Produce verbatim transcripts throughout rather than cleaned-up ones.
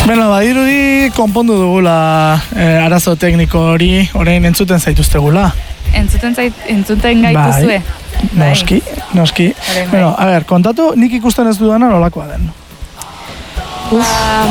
Bueno, badirudi konpondu dugula eh, arazo tekniko hori, orain entzuten zaituztegula. Entzuten zait, entzuten gaituzue. Bai, noski, noski. Bai. Bueno, a ver, kontatu nik ikusten ez dudana nolakoa den. Uf.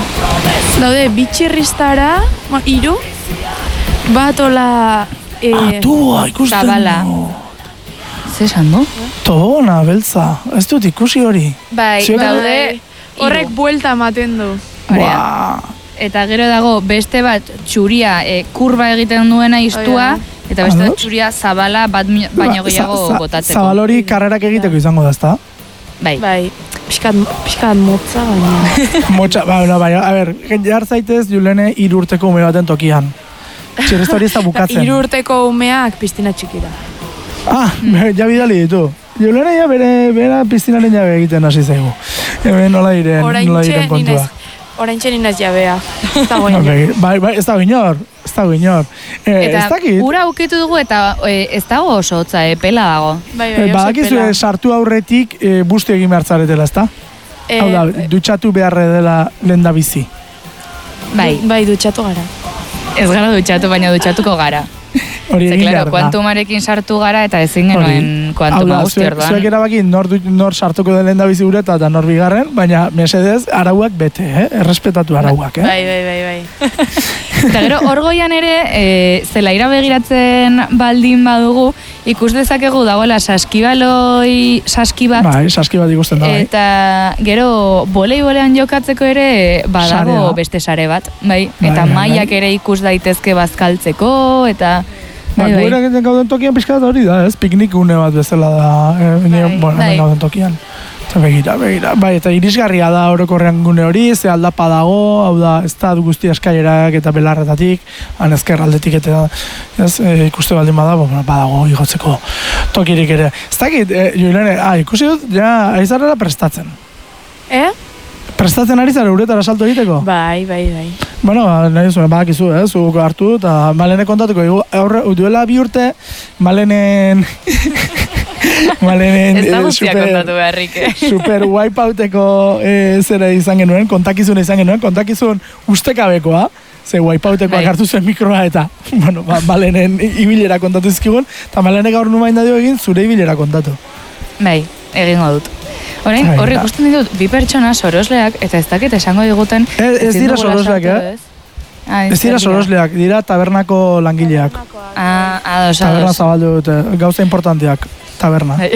Daude, bitxirristara, hiru, bat ola... Eh, ah, tua, ikusten zabala. Zer esan du? Tobona, beltza, ez dut ikusi hori. Bai, Ziok, daude... Horrek buelta ematen du. Ba. Eta gero dago beste bat txuria e, kurba egiten duena iztua, eta beste bat txuria zabala bat baino gehiago Za- za- botatzeko. Zabal hori karrerak egiteko izango da, ezta? Bai. Bai, pixkat, pixkat motza baina. Motxa, ba, no, bai, a ber, jar zaitez Julene hiru urteko ume baten tokian. Txirrista hori ez da bukatzen. Hiru urteko umeak piztina txikira. Ah, ja bidali ditu. Julene ja bere, bera piztinaren jabe egiten hasi zaigu. Hemen nola diren, nola diren kontua. Oraintxe ninaz jabea. Ez dago inor. Okay. Bai, bai, ez dago inor. Ez dago inor. Eh, Eta ez dakit. ura ukitu dugu eta e, ez dago oso hotza, e, pela dago. Bai, bai, Eh, oso Badakizu pela. sartu aurretik e, busti egin behar zaretela, ezta? Eh, Hau da, dutxatu beharre dela lehen da bizi. Bai, Bai, dutxatu gara. ez gara dutxatu, baina dutxatuko gara. Hori Ze, egin klaro, behar da. kuantumarekin sartu gara eta ezin genuen Hau kuantuma da, guzti zuek, orduan. zuek erabaki nor, du- nor sartuko den lehen da bizi gureta eta nor bigarren, baina mesedez arauak bete, eh? Errespetatu arauak, eh? Bai, bai, bai, bai. Eta gero, orgoian ere, e, zelaira begiratzen baldin badugu, ikus dezakegu dagoela saskibaloi saski bat, Bai, saski bat ikusten da, bai. eta gero voleibolean jokatzeko ere badago Sarea. beste sare bat, bai, Bai, eta bai, mailak bai. ere ikus daitezke bazkaltzeko, eta Ba, bai, bai. guera egiten gauden tokian pixka hori da, ez? Piknik une bat bezala da, eh, nire, Bai, bueno, bai. hemen gauden tokian. Eta begira, begira. Bai, eta irisgarria da orokorrean gune hori, ze aldapa dago, hau da, ez da guzti eskailerak eta belarretatik, han ezker aldetik eta, ez, e, ikuste baldin badago, bueno, badago igotzeko tokirik ere. Ez dakit, e, Julene, ah, ikusi dut, ja, aizarrera prestatzen. Eh? Prestatzen ari zara uretara salto egiteko? Bai, bai, bai. Bueno, nahi zuen, badakizu, eh? Zuk hartu, eta Malene kontatuko, igu, aurre, duela bi urte, Malenen... Malenen... Ez da eh, guztia super- kontatu beharrik, eh? Super wipeouteko eh, zera izan genuen, kontakizuna izan genuen, kontakizun ustekabekoa, ze wipeoutekoak Bai. hartu zuen mikroa eta, bueno, ba, Malenen ibilera kontatu izkigun, eta Malenek gaur numain da dio egin zure ibilera kontatu. Bai, egingo dut. Orain, Bai, horri da. ikusten ditut, bi pertsona sorosleak, eta ez dakit esango diguten... Ez, ez ezin dira dugula sorosleak, sartu, eh? ez? Ah, Ez dira sorosleak, dira tabernako langileak. Ah, ados, Taberna ados. zabaldu dute, gauza importanteak, taberna. Bai.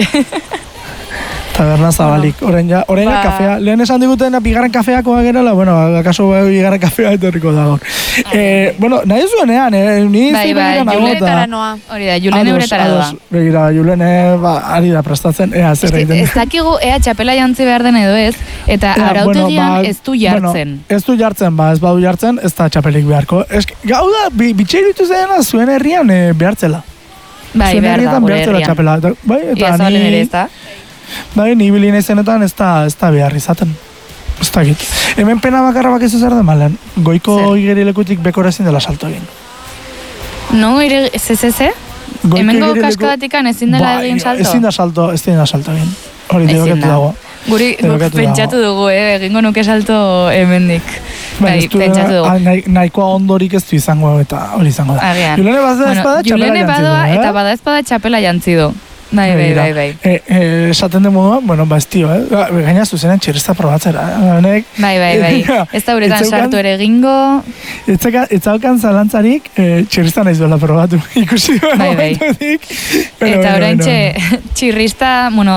Taberna zabalik. Orain ja, orain ja Ba- kafea. Lehen esan diguten bigarren kafeakoa gerala, bueno, akaso bigarren kafea etorriko dago. Eh, bueno, nahi zuenean, eh, ni Bai, zure bai, begira nago eta- Julenetara noa. Hori da, Julene Ados, uretara doa. ados, Begira, Julene, ba, ari da prestatzen, ea zer Eske, egiten. ez dakigu ea txapela jantzi behar den edo ez, eta Ea, arautegian ba, ez du jartzen. Bueno, ez du jartzen, ba, ez badu jartzen, ez da txapelik beharko. Ez, gau da, bi, bitxeiru ditu zena zuen herrian eh, behartzela. Bai, zuen behar da, herrietan gure behartzela herrian. txapela. Eta, bai, eta Ia zabalen ni- ere ez da. Bai, ni bilin izenetan ez da, ez da behar izaten. Ez da git. Hemen pena bakarra bakizu zer den malen. Goiko Zer? igerilekutik bekora ezin dela salto egin. No, ere, ze, ze, ze? Goiko Hemengo igerileko- kaskadatikan ezin dela Bai, egin salto? Ezin da salto, ezin da salto egin. Hori Ezin debekatu da. dago. Guri Debekatu pentsatu dago. dugu, eh? Egingo nuke salto hemendik. Bai, ez du- pentsatu dugu. ah, nahi- Nahikoa ondorik ez du izango eta hori izango da. Agian. Julene bada Bueno, espada txapela Julene jantzi du, badoa eh? eta bada espada txapela jantzi du. Bai, bai, Begira. bai, bai. E, e, esaten den moduan, bueno, ba ez tio, eh? Ba, gaina zuzenen txirresta probatzera. Eh? Honek, Bai, bai, bai. Ez da uretan Ez zeukan- sartu ere egingo. Etzaka, etzaukan zalantzarik, e, txirrista naiz duela probatu. Ikusi duela Bai, bai. momentutik. Eta oraintxe txirrista, bueno,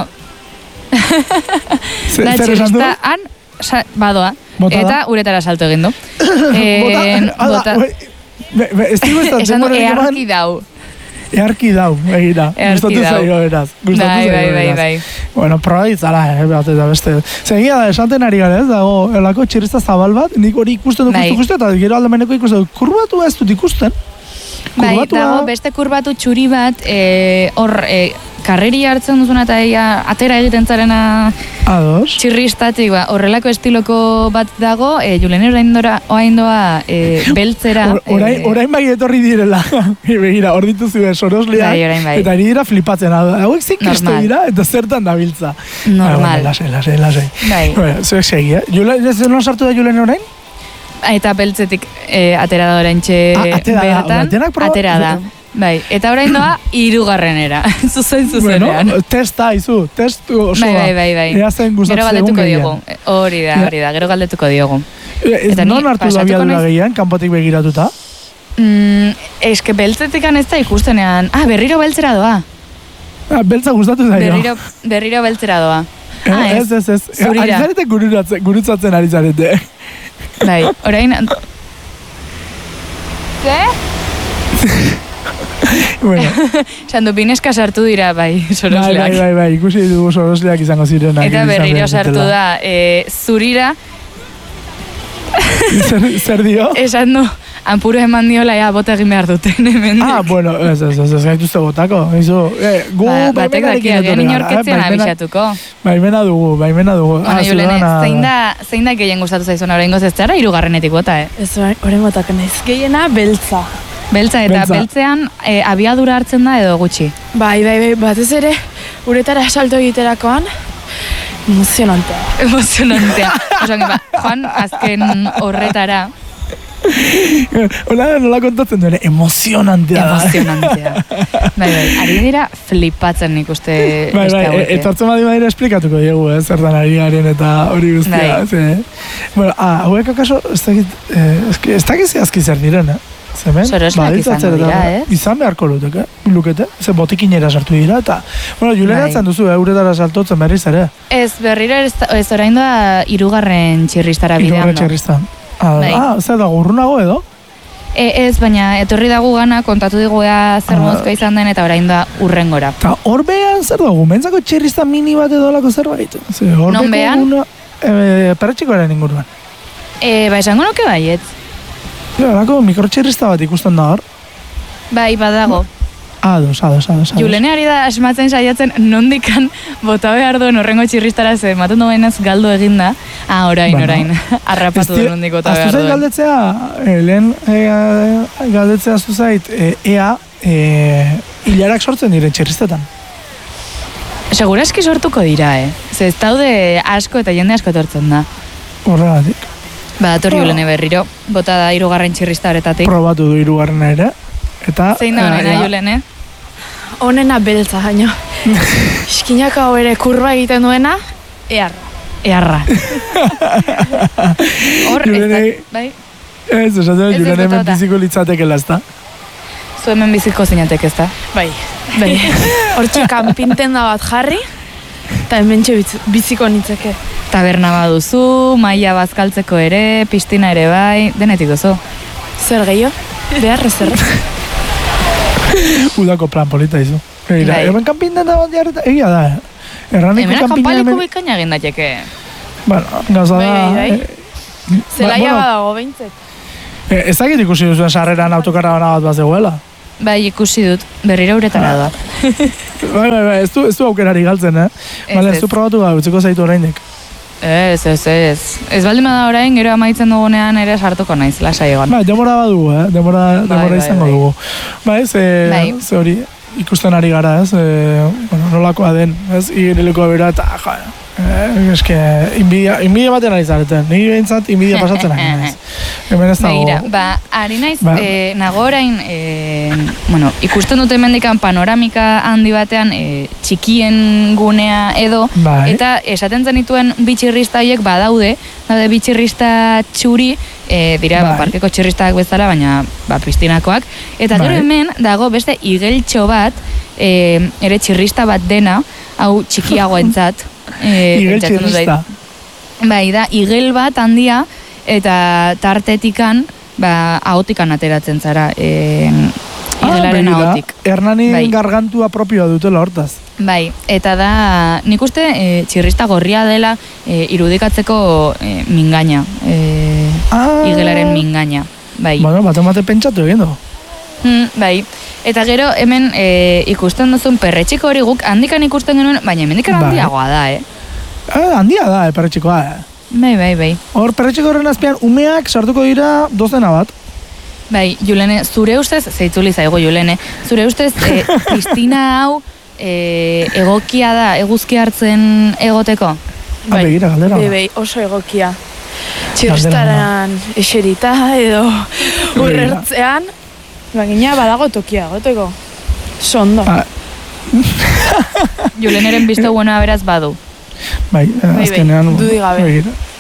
da txirrista han sa, badoa. Bota da? Eta uretara salto egin du. Eh, Bota, bota, be, be, ez digu ez da, esan du denborarik eman- eharki dau. Eharki dau, egira. Eharki Gustatu dau. zaio beraz. Gustatu Bai, zaio bai, bai, beraz. bai. Bueno, proba ditzala, eh, bat eta beste. Zegia da, esaten ari gara, ez dago, elako txirista zabal bat, nik hori ikusten dut, Bai. justu, justu, eta gero aldemeneko ikusten dut, kurbatu ez dut ikusten. Bai, Kurbatua- dago beste kurbatu txuri bat, eh, hor, eh, karreri hartzen duzuna eta ia, atera egiten zarena Ados. txirristatik, ba, horrelako estiloko bat dago, e, Julene oraindora, oaindoa e, beltzera. Or- Orain, eh, orain bai etorri direla. Begira, hor dituzue sorosleak. Bai, orain bai. Eta ari dira flipatzen. Hauek zik kristo Normal. dira, eta zertan dabiltza. Normal. Ah, bueno, lasai, lasai, lasai. Bai. Bueno, zuek segi, eh? Julen, ez non sartu da Julen orain? Eta beltzetik e, atera da oraintxe Ah, atera da, bertan. denak proba- Atera da. Bai, eta orain doa hirugarrenera. Zuzen zuzenean. Bueno, testa izu, test osoa. Bai, bai, bai, bai. Ea zen Gero gustatzen galdetuko egun diogu. gehien. Hori da, hori da, gero galdetuko diogu. Ez Eta ni non hartu da pasatuko biadura naiz- gehien, kanpotik begiratuta? Mm, eske beltzetikan ez da ikustenean. Ah, berriro beltzera doa. Ah, beltza gustatu zaio. Berriro, berriro beltzera doa. Eh, Ah, ez, ez, ez. Zurira. Ari zarete gurutzatzen, gurutzatzen ari zarete. Bai, orain... Ze? Bueno, Sandu, bineska sartu dira, bai, bai, sorosleak. bai, bai, bai, ikusi dugu sorosleak izango zirenak. Eta izan berriro behar sartu dutela. da, e, zurira, zer, zer dio? esan du, anpuro eman diola, ea, bota egin behar duten, hemen. Ah, bueno, ez, ez, ez, ez gaituzte botako. Izu, eh, gu Ba, batek daki, baimenarekin agian etorri gara, inorketzen eh, baimena- abixatuko. Baimena dugu, baimena dugu. Bueno, Ah, Julene, Zulana- zein da, zein da gehien gustatu zaizuna oraingoz ez zara hirugarrenetik bota, eh? Ez horren botako naiz. Gehiena beltza. Beltza eta Beltza. beltzean e, abiadura hartzen da edo gutxi. Bai, bai, bai, batez ere, uretara salto egiterakoan, emozionantea. Emozionantea. Osan, ba, Juan, azken horretara, Hola, nola kontatzen duen, emozionantea da. emozionantea. Bai, bai, ari dira flipatzen nik uste Bai, beste bai, hauek. e- etortzen badi badira esplikatuko diegu, eh, zertan ari garen eta hori guztia. Bai. Ze, bueno, ah, hauek akaso, ez dakit, eh, ez que- ez dakit zehazki zer diren, eh? Zemen, Sorosleak baditzatzen izango eta- dira, ez? Izan beharko luteke, lukete, ze botikinera sartu dira, eta, bueno, Bai. juleratzen duzu, euretara saltotzen berriz ere. Ez, berriro ez, ez orain da hirugarren txirristara bidean Irurre da. txerriztan. Ah, Bai. ah, zer dago, urrunago edo? E, ez, baina etorri dago gana, kontatu digu ea zer Ah. mozkoa izan den eta orain da urrengora. Eta hor behan zer dago, mentzako txerrizta mini bat edo alako zerbait? Ze, hor Non beko behan? Una, e, perretxikoaren inguruan. E, ba, esango nuke baiet. Ja, alako mikrotxerrizta bat ikusten da hor. Bai, badago. Ados, ados, ados, ados. Juleneari da asmatzen saiatzen nondikan bota behar duen horrengo txirristara ze ematen duenez galdu eginda. Ah, orain, Bueno. orain. Harrapatu Ez di- du nondik bota Aztu behar zait duen. galdetzea, eh, lehen eh, galdetzea aztu zait, eh, ea eh, hilarak sortzen diren txerriztetan. Seguraski sortuko dira, eh? Ze ez daude asko eta jende asko etortzen da. Horregatik. Ba, dator Ah. Julene berriro, bota da hirugarren txirrista horretatik. Probatu du hirugarrena ere. Eta, Zein da eh, honena, ea, Julene? Honena beltza, baino. Iskinaka hau ere kurroa egiten duena, earra. Earra. Hor, ez da, Julene- bai? Ez, esaten Ez, ez, Julen bota, hemen bota. biziko litzatekela, ezta? Zu hemen biziko zinatek ez da? Bai. Bai. Hortxe kanpintenda bat jarri, eta hemen biziko nitzeke. Taberna baduzu, maila bazkaltzeko ere, pistina ere bai, denetik duzu. Zer gehiago? Behar zer. Udako plan polita izu. Egira, Bai. hemen kanpinten da bat jarreta, egia da. eh. Erraniko Hemen kanpina kanpaliko hemen... bikaina egin daiteke. Bueno, gauza da... Bai, bai, bai. eh, Zelaia bueno, badago behintzet. eh, ez dakit ikusi duzuen sarreran autokaravana bat bat zegoela. Bai, ikusi dut, berriro uretara doa. Bai, bai, bai, ez du, ez du aukerari galtzen, eh? Ez, Bale, ez. ez du probatu da, utziko zaitu oraindik. Ez, ez, ez. Ez baldin bada orain, gero amaitzen dugunean ere sartuko naiz, lasai egon. Bai, demora badugu, eh? Demora, demora bai, izango bai. dugu. Bai, ze, Bai. ze hori ikusten ari gara, ez? E, bueno, nolakoa den, ez? Igerilekoa bera eta, ja, eh, eske, inbidia, inbidia baten ari zareten. Ni behintzat inbidia pasatzen ari naiz. Hemen ez dago... Begira, ba, ari naiz, Ba- eh, nago orain, eh, bueno, ikusten dute mendikan panoramika handi batean, eh, txikien gunea edo, Bai. eta esaten zenituen bitxirrista haiek badaude, daude bitxirrista txuri, eh, dira, ba, Bai. parkeko txirristak bezala, baina, ba, pistinakoak, eta gero Bai. hemen dago beste igeltxo bat, eh, ere txirrista bat dena, hau txikiagoentzat, eh, Igel pentsatzen dut txirrista. Bai, da, igel bat handia, eta tartetikan, ba, ahotikan ateratzen zara, e, igelaren begira, ahotik. Hernani Bai. gargantua propioa dutela hortaz. Bai, eta da, nik uste e, txirrista gorria dela e, irudikatzeko e, mingaina, e, Ah, igelaren mingaina, bai. Bueno, bate mate pentsatu egin du. Hmm, bai, eta gero hemen e, ikusten duzun perretxiko hori guk handikan ikusten genuen, baina hemendikan Bai. handiagoa da, eh? Eh, handia da, eh, perretxikoa, eh. Bai, bai, bai. Hor, perretxiko horren azpian, umeak sartuko dira dozena bat. Bai, Julene, zure ustez, zeitzuli zaigo Julene, zure ustez, e, piztina hau e, egokia da, eguzki hartzen egoteko? Ah, begira, galdera. Bai, bai, oso egokia. Txirristaran eserita edo urrertzean, bagina badago tokia, goteko. Sondo. Ah. Juleneren bizto buena beraz badu. Bai, azkenean... Dudik gabe.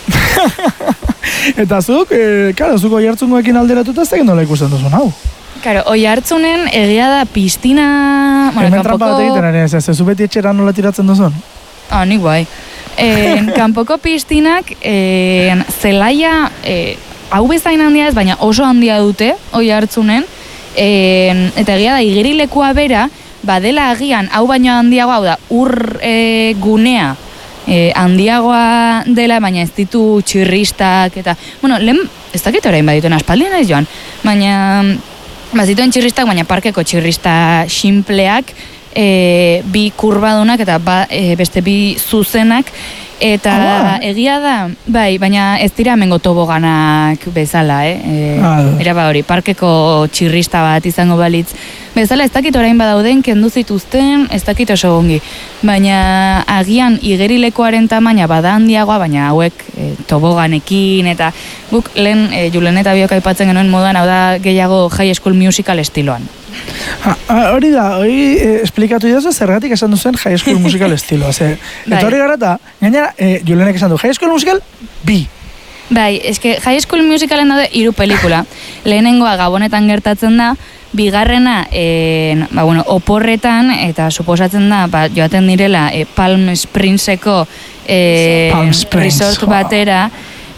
Eta zuk, e, karo, zuk oihartzungoekin alderatuta ez tegin nola ikusten duzun, hau? Karo, oi hartzunen egia da piztina... Bueno, hemen trampa bat egiten ari, ez ez zu beti etxera nola tiratzen duzun? Ah, nik guai. En, kanpoko piztinak, en, zelaia, e, hau bezain handia ez, baina oso handia dute, oi hartzunen, en, eta egia da, igerilekua bera, badela agian, hau baino handiagoa, hau da, ur e, gunea, e, handiagoa dela, baina ez ditu txirristak, eta, bueno, lehen, ez dakit orain badituen aspaldien ez joan, baina, bazituen txirristak, baina parkeko txirrista xinpleak, e, bi kurbadunak eta ba, e, beste bi zuzenak, eta ah, egia da, bai, baina ez dira hemengo toboganak bezala, eh? E, ah, era ba hori, parkeko txirrista bat izango balitz. Bezala ez dakit orain badauden, kendu zituzten, ez dakit oso ongi. Baina agian igerilekoaren tamaina bada handiagoa, baina hauek e, toboganekin, eta guk lehen e, Julen eta biok aipatzen genuen moduan, hau da gehiago High School Musical estiloan. Hori da, hori eh, esplikatu idazu zergatik esan duzen High School Musical estiloa. Eta hori gara eta, gainera, eh, Julenek esan du, High School Musical, bi. Bai, eske High School Musicalen daude hiru pelikula. Lehenengoa Gabonetan gertatzen da, bigarrena en, ba, bueno, oporretan, eta suposatzen da, ba, joaten direla e, Palm Springseko e, Palm Springs, resort wow. batera,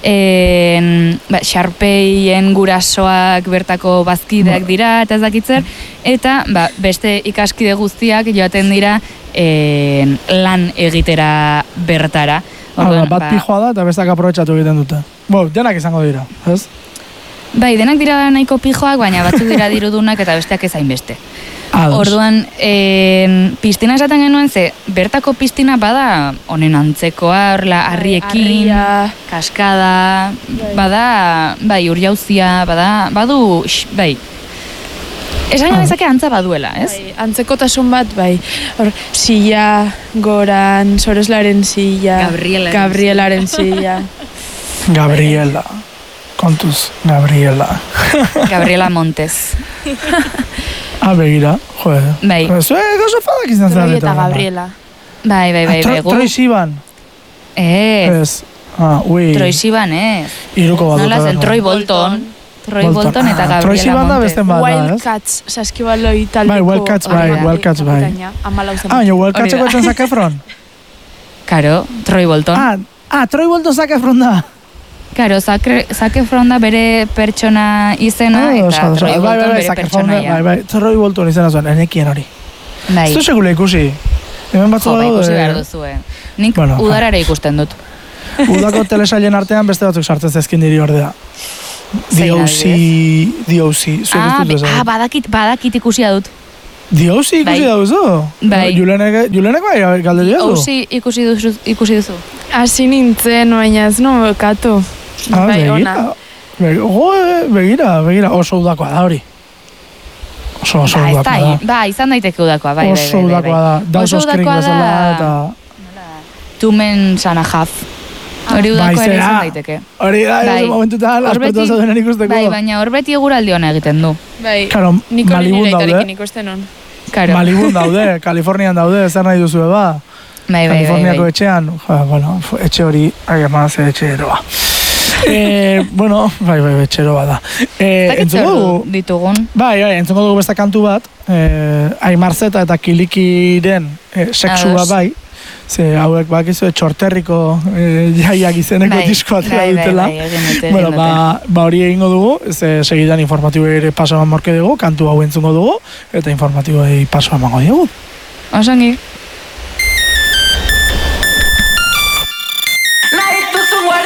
En, ba, Sharpeien gurasoak bertako bazkideak dira eta ez dakitzer, eta ba, beste ikaskide guztiak joaten dira en, lan egitera bertara. Orduan, bat ba, pijoa da eta bestak aprobetxatu egiten dute. Bo, denak izango dira, ez? Bai, denak dira nahiko pijoak, baina batzuk dira dirudunak eta besteak ezain beste. Ados. Orduan, en, piztina esaten genuen ze, bertako piztina bada honen antzekoa, horrela, harriekin, kaskada, bai. Bada, bai, urjauzia, bada, badu, x, bai. Esan ah. Bezake antza baduela, ez? Bai, antzekotasun bat, bai. Hor, silla, goran, Soreslaren silla, Gabrielaren, Gabrielaren silla. Gabriela, kontuz, Gabriela. Gabriela Montes. Ah, begira, joe. Bai. Zuek oso fadak izan zara. Troi eta Gabriela. Bai, bai, bai. Ah, Troi Siban. Ez. Ah, ui. Troi Siban, ez. Iruko bat. Nola zen, Troi Bolton. Troi Bolton eta Gabriela Montes. Troi Siban da beste bat, ez? Wildcats, saskibaloi taldeko. Bai, Wildcats, bai, Wildcats, bai. Ah, baina Wildcatseko etzen Zac Efron. Karo, Troi Bolton. Ah, ah, Troi Bolton Zac Efron da. Karo, Zac Efron da bere pertsona izena, ah, eta osa, osa. Troi Bolton bai, bai, bere pertsonaia. Bai, bai, Troi Bolton izena zuen, enekien hori. Bai. Ez du sekula ikusi. Hemen batzu jo, dago. Ikusi behar duzue. Nik bueno, udarare ikusten dut. Udako telesailen artean beste batzuk sartzen zezkin diri ordea. D O C, D O C, zuek ez dut bezala. Ah, badakit, badakit ikusia dut. D O C ikusi dauzu? Bai. Julenek, Julenek bai, galderi duzu? D O C ikusi duzu. Ikusi duzu. Hasi nintzen, baina ez no, katu. Ah, bai, begira. Begira, begira, begira, oso udakoa da hori. Oso, oso ba, udakoa da. Ba, izan daiteke udakoa, bai, bai, bai. Oso udakoa da. Dausos kring bezala eta... Two men and a half. Hori udakoa ere izan daiteke. Hori da, bai. Ese momentutan, aspertua zaudenen ikusteko. Bai, baina hor beti eguraldi hona egiten du. Bai, claro, niko Malibun nire daude. itarekin ikusten hon. Claro. Malibun daude, Kalifornian daude, zer nahi duzu eba. Bai, bai, Kaliforniako bai, bai. etxean, ja, bueno, etxe hori, ai, amaz, etxe eroa. eh, bueno, bai, bai, etxe eroa da. Eh, entzuko dugu ditugun. Bai, bai, entzuko dugu beste kantu bat, eh, Aimarzeta eta Kilikiren eh, seksua bai, ze hauek bakizu txorterriko eh, jaiak izeneko bai, diskoa atera bai, dutela. Bai, bai, egin dute, bueno, ba, ba hori egingo dugu, ze segidan informatibo ere paso eman morke dugu, kantu hau entzuko dugu, eta informatibo paso emango dugu. Osongi.